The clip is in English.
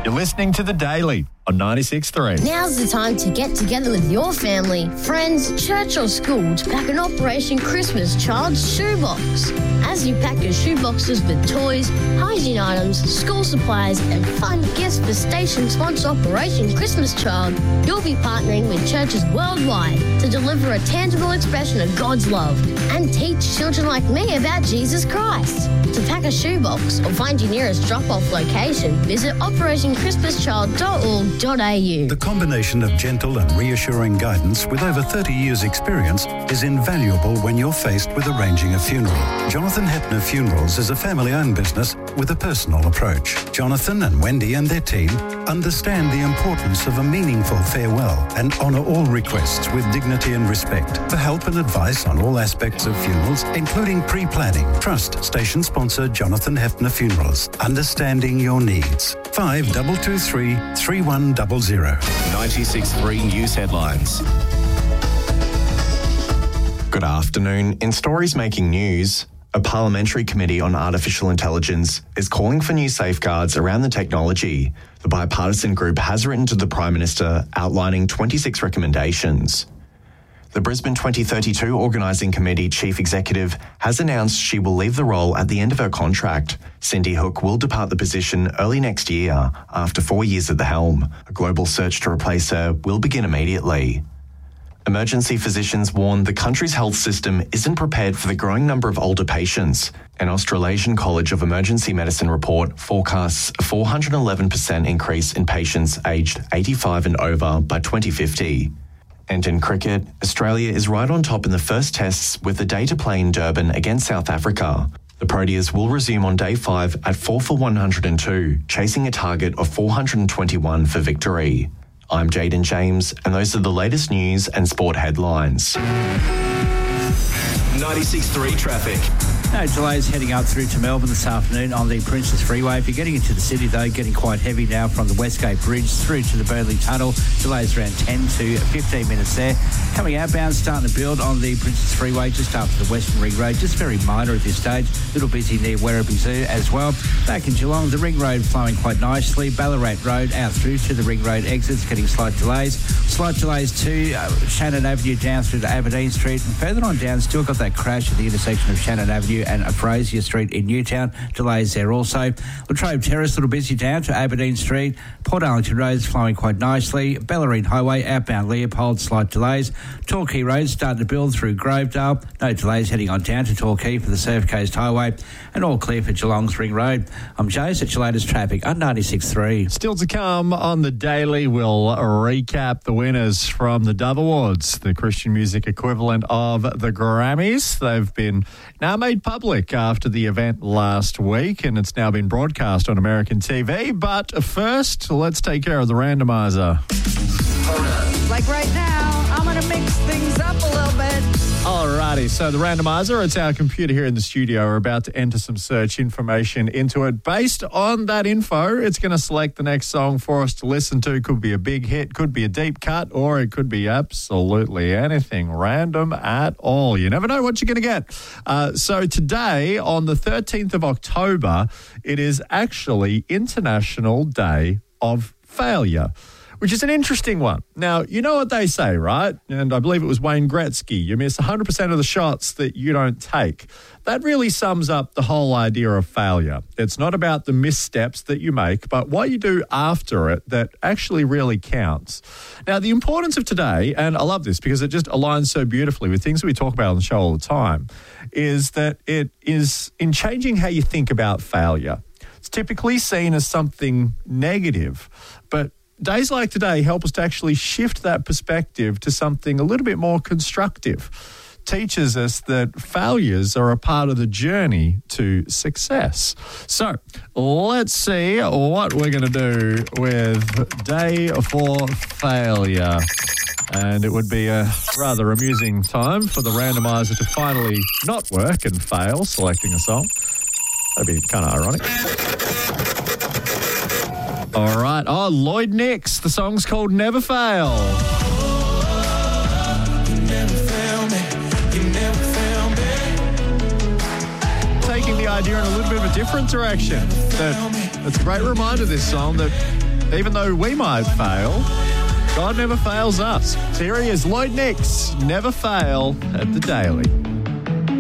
You're listening to The Daily on 96.3. Now's the time to get together with your family, friends, church or school to pack an Operation Christmas Child's shoebox. As you pack your shoeboxes with toys, hygiene items, school supplies and fun gifts for station sponsor Operation Christmas Child, you'll be partnering with churches worldwide to deliver a tangible expression of God's love and teach children like me about Jesus Christ. To pack a shoebox or find your nearest drop-off location, visit operationchristmaschchild.org.au. The combination of gentle and reassuring guidance with over 30 years' experience is invaluable when you're faced with arranging a funeral. Jonathan Hepner Funerals is a family-owned business with a personal approach. Jonathan and Wendy and their team understand the importance of a meaningful farewell and honour all requests with dignity and respect. For help and advice on all aspects of funerals, including pre-planning, trust station sponsor Jonathan Hepner Funerals. Understanding your needs. 5223 3100. 96.3 News Headlines. Good afternoon. In stories making news, a parliamentary committee on artificial intelligence is calling for new safeguards around the technology. The bipartisan group has written to the Prime Minister outlining 26 recommendations. The Brisbane 2032 Organising Committee Chief Executive has announced she will leave the role at the end of her contract. Cindy Hook will depart the position early next year after 4 years at the helm. A global search to replace her will begin immediately. Emergency physicians warn the country's health system isn't prepared for the growing number of older patients. An Australasian College of Emergency Medicine report forecasts a 411% increase in patients aged 85 and over by 2050. And in cricket, Australia is right on top in the first tests with the day to play in Durban against South Africa. The Proteas will resume on day 5 at 4 for 102, chasing a target of 421 for victory. I'm Jaden James, and those are the latest news and sport headlines. 96.3 traffic. No delays heading up through to Melbourne this afternoon on the Princess Freeway. If you're getting into the city, though, getting quite heavy now from the Westgate Bridge through to the Burnley Tunnel. Delays around 10 to 15 minutes there. Coming outbound, starting to build on the Princess Freeway just after the Western Ring Road. Just very minor at this stage. A little busy near Werribee Zoo as well. Back in Geelong, the Ring Road flowing quite nicely. Ballarat Road out through to the Ring Road exits, getting slight delays. Slight delays to Shannon Avenue down through to Aberdeen Street. And further on down, still got that crash at the intersection of Shannon Avenue and Fraser Street in Newtown. Delays there also. Latrobe Terrace, a little busy down to Aberdeen Street. Port Arlington Road is flowing quite nicely. Bellarine Highway, outbound Leopold, slight delays. Torquay Road starting to build through Grovedale. No delays heading on down to Torquay for the Surf Coast Highway. And all clear for Geelong's Ring Road. I'm Jace at your latest traffic on 96.3. Still to come on The Daily, we'll recap the winners from the Dove Awards, the Christian music equivalent of the Grammys. They've been now made public after the event last week, and it's now been broadcast on American TV. But first, let's take care of the randomizer. Like right now, I'm going to mix things up a little bit. Alrighty, so the randomizer, it's our computer here in the studio. We're about to enter some search information into it. Based on that info, it's going to select the next song for us to listen to. Could be a big hit, could be a deep cut, or it could be absolutely anything random at all. You never know what you're going to get. So today, on the 13th of October, it is actually International Day of Failure, which is an interesting one. Now, you know what they say, right? And I believe it was Wayne Gretzky. You miss 100% of the shots that you don't take. That really sums up the whole idea of failure. It's not about the missteps that you make, but what you do after it that actually really counts. Now, the importance of today, and I love this because it just aligns so beautifully with things that we talk about on the show all the time, is that it is in changing how you think about failure. It's typically seen as something negative, but days like today help us to actually shift that perspective to something a little bit more constructive. Teaches us that failures are a part of the journey to success. So let's see what we're going to do with Day for Failure. And it would be a rather amusing time for the randomizer to finally not work and fail selecting a song. That'd be kind of ironic. All right. Oh, Lloyd Nix. The song's called Never Fail. Never fail me. You never fail me. Taking the idea in a little bit of a different direction. It's a great reminder, this song, that Even though we might fail, God never fails us. So here he is, Lloyd Nix, Never Fail at the Daily.